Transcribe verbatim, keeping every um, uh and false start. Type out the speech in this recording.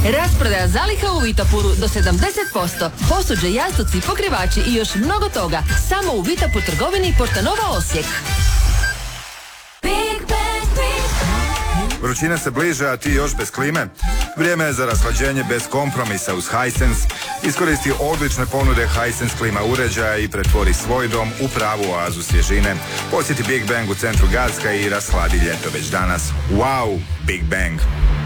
Rasprodaja zaliha u Vitapuru do sedamdeset posto. Posuđe, jastuci, pokrivači i još mnogo toga. Samo u Vitapur trgovini Pošta Nova Osijek. Vrućina se bliže, a ti još bez klime? Vrijeme je za rashlađenje bez kompromisa uz Hisense. Iskoristi odlične ponude Hisense klima uređaja i pretvori svoj dom u pravu oazu svježine. Posjeti Big Bang u centru Gacka i rashladi ljeto već danas. Wow, Big Bang!